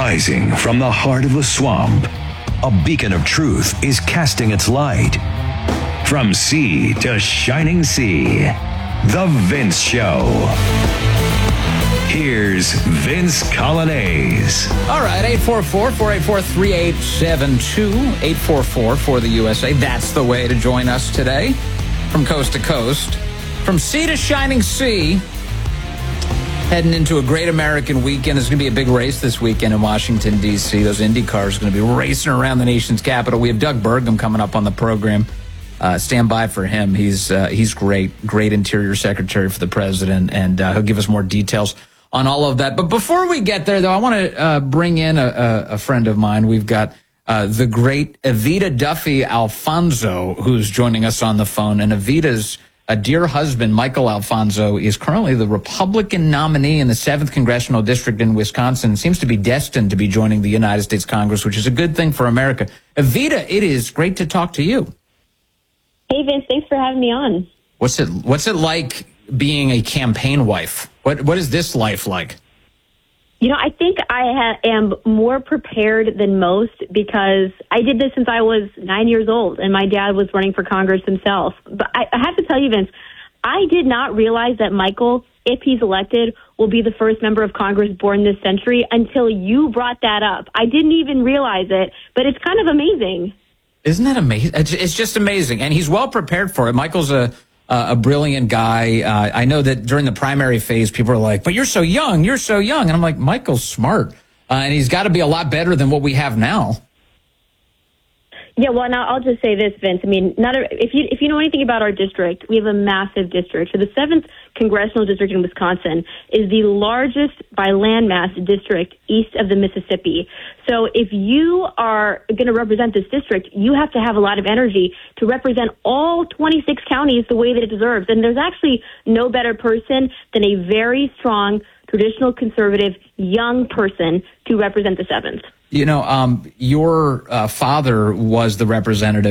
Rising from the heart of the swamp, a beacon of truth is casting its light. From sea to shining sea, The Vince Show. Here's Vince Coglianese. All right, 844-484-3872, 844 for the USA. That's the way to join us today from coast to coast. From sea to shining sea, heading into a great American weekend. There's going to be a big race this weekend in Washington, D.C. Those Indy cars are going to be racing around the nation's capital. We have Doug Burgum coming up on the program. Stand by for him. He's great Interior Secretary for the president, and he'll give us more details on all of that. But before we get there, though, I want to bring in a friend of mine. We've got the great Evita Duffy Alfonso, who's joining us on the phone. And Evita's dear husband, Michael Alfonso, is currently the Republican nominee in the 7th Congressional District in Wisconsin. Seems to be destined to be joining the United States Congress, which is a good thing for America. Evita, it is great to talk to you. Hey, Vince, thanks for having me on. What's it like being a campaign wife? What is this life like? You know, I think I am more prepared than most because I did this since I was 9 years old, and my dad was running for Congress himself. But I have to tell you, Vince, I did not realize that Michael, if he's elected, will be the first member of Congress born this century until you brought that up. I didn't even realize it, but it's kind of amazing. Isn't that amazing? It's just amazing. And he's well prepared for it. Michael's a brilliant guy. I know that during the primary phase, people are like, but you're so young. And I'm like, Michael's smart. And he's got to be a lot better than what we have now. Yeah, well, now I'll just say this, Vince. I mean, if you know anything about our district, we have a massive district. So the 7th Congressional District in Wisconsin is the largest by landmass district east of the Mississippi. So if you are going to represent this district, you have to have a lot of energy to represent all 26 counties the way that it deserves. And there's actually no better person than a very strong, traditional conservative, young person to represent the 7th. You know, your father was the representative